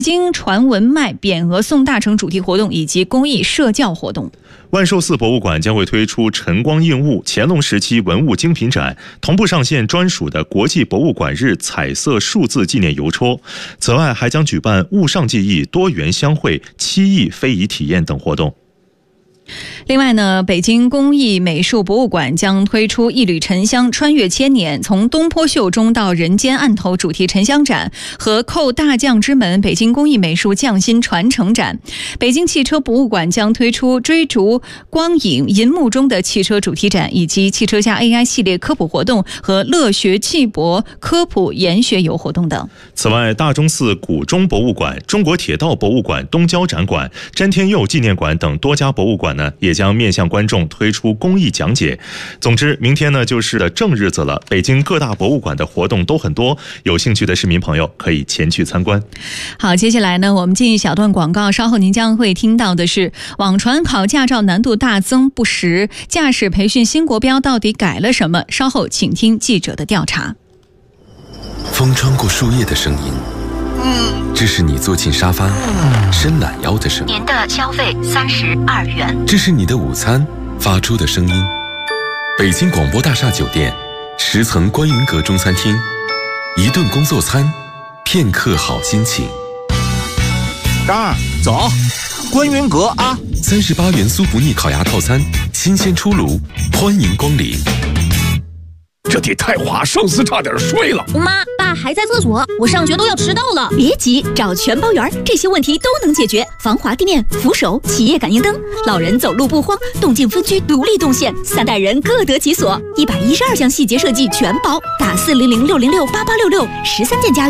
京传文脉匾额送大成主题活动以及公益社教活动。 万寿寺博物馆将会推出晨光映物乾隆时期文物精品展，同步上线专属的国际博物馆日彩色数字纪念邮戳。此外，还将举办物上记忆、多元相会、7艺非遗体验等活动。 另外呢，北京工艺美术博物馆将推出一缕沉香穿越千年，从东坡袖中到人间案头主题沉香展和叩大匠之门北京工艺美术匠心传承展。北京汽车博物馆将推出追逐光影银幕中的汽车主题展，以及汽车家 AI 系列科普活动和乐学汽博科普研学游活动等。 此外，大钟寺古钟博物馆、中国铁道博物馆东郊展馆、詹天佑纪念馆等多家博物馆呢，也将面向观众推出公益讲解。总之，明天呢就是正日子了，北京各大博物馆的活动都很多，有兴趣的市民朋友可以前去参观。 好，接下来呢，我们进一小段广告，稍后您将会听到的是网传考驾照难度大增不实，驾驶培训新国标到底改了什么？稍后请听记者的调查。 风穿过树叶的声音，这是你坐进沙发伸懒腰的声音。 您的消费32元。 这是你的午餐发出的声音。北京广播大厦酒店10层观云阁中餐厅，一顿工作餐，片刻好心情。 张二，走，观云阁啊 ！38元酥不腻烤鸭套餐，新鲜出炉，欢迎光临。 这得太华，上司差点睡了。 妈，爸还在厕所，我上学都要迟到了。 别急，找全包园，这些问题都能解决。防滑地面、扶手、企业感应灯，老人走路不慌，动静分区独立动线，3代人各得其所。112项细节设计全包，打400-606-8866，13件家